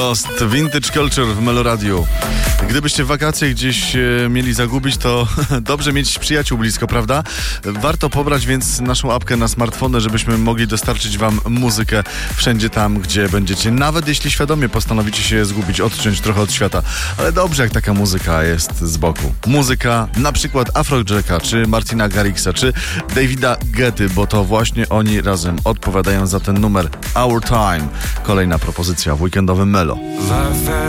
Ghost, Vintage Culture w Meloradiu. Gdybyście wakacje gdzieś mieli zagubić, to dobrze mieć przyjaciół blisko, prawda? Warto pobrać więc naszą apkę na smartfony, żebyśmy mogli dostarczyć wam muzykę wszędzie tam, gdzie będziecie. Nawet jeśli świadomie postanowicie się zgubić, odciąć trochę od świata. Ale dobrze, jak taka muzyka jest z boku. Muzyka na przykład Afrojacka, czy Martina Garrixa, czy Davida Guetty, bo to właśnie oni razem odpowiadają za ten numer Our Time. Kolejna propozycja w weekendowym Melo.